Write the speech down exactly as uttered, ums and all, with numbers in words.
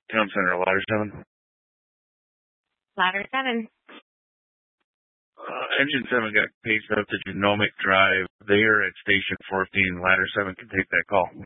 Town Center, Ladder seven. Ladder seven. Uh, engine seven got paced up to Genomic Drive there at Station fourteen. Ladder seven can take that call.